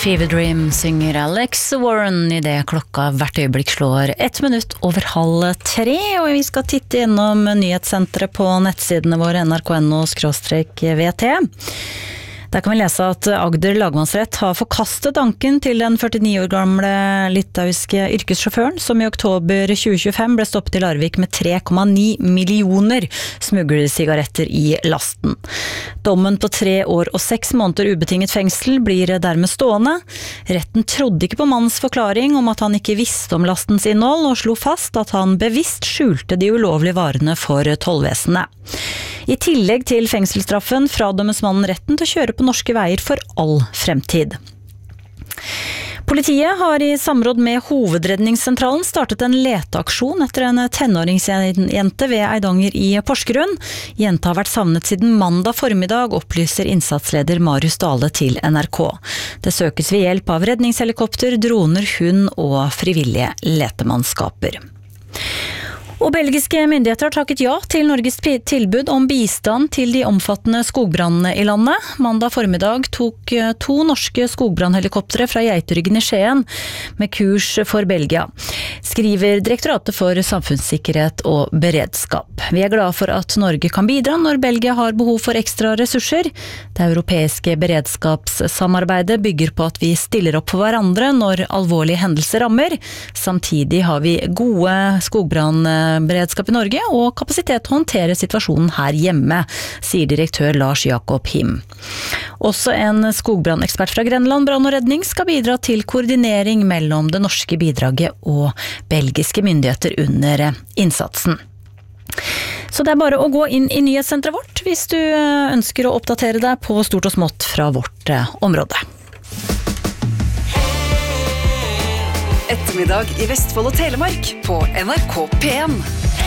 Fever Dream synger Alex Warren I det klokka hvert øyeblikk slår 1 minutt over 2:30, og vi skal titte gjennom nyhetssenteret på nettsidene våre nrk.no/vt. Der kan vi lese at Agder lagmannsrett har forkastet anken til den 49 år gamle litauiske yrkessjåføren som I oktober 2025 ble stoppet I Larvik med 3,9 millioner smuglersigaretter I lasten. Dommen på 3 år og 6 måneder ubetinget fengsel blir dermed stående. Retten trodde ikke på mannens forklaring om at han ikke visste om lastens innhold, og slo fast at han bevisst skjulte de ulovlige varene for tollvesenet. I tillegg til fengselsstraffen fradømmes mannen retten til å kjøre på norske veier for all fremtid. Politiet har I samråd med Hovedredningssentralen startet en leteaksjon etter en tenåringsjente ved Eidanger I Porsgrunn. Jenta har vært savnet siden mandag formiddag, opplyser innsatsleder Marius Dale til NRK. Det søkes ved hjelp av redningshelikopter, droner, hund og frivillige letemannskaper. Og belgiske myndigheter har takket ja til Norges tilbud om bistand til de omfattende skogbrannene I landet. Mandag formiddag tok 2 norske skogbrannhelikoptere fra Geiteryggen I Skien med kurs for Belgia, skriver Direktoratet for samfunnssikkerhet og beredskap. Vi glade for at Norge kan bidra når Belgia har behov for ekstra ressurser. Det europeiske beredskapssamarbeidet bygger på at vi stiller opp for hverandre når alvorlige hendelser rammer. Samtidig har vi gode skogbrannberedskap I Norge og kapasitet til å håndtere situasjonen her hjemme, sier direktør Lars Jakob Him. Også en skogbrannekspert fra Grenland brann og redning skal bidra til koordinering mellom det norske bidraget og belgiske myndigheter under innsatsen. Så det bare å gå inn I nyhetssenteret vårt hvis du ønsker å oppdatere deg på stort og smått fra vårt område. Ettermiddag I Vestfold og Telemark på NRK P1.